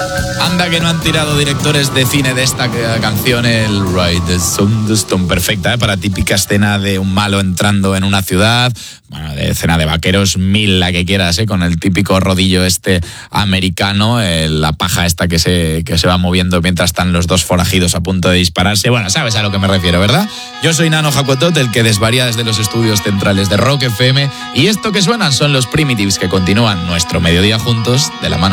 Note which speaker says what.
Speaker 1: Anda que no han tirado directores de cine de esta canción, el Ride the Sun, perfecta, para típica escena de un malo entrando en una ciudad, bueno, de escena de vaqueros, mil la que quieras, con el típico rodillo americano, la paja esta que se va moviendo mientras están los dos forajidos a punto de dispararse. Bueno, sabes a lo que me refiero, ¿verdad? Yo soy Nano Jacotot, el que desvaría desde los estudios centrales de Rock FM, y esto que suenan son los Primitives, que continúan nuestro mediodía juntos de la mano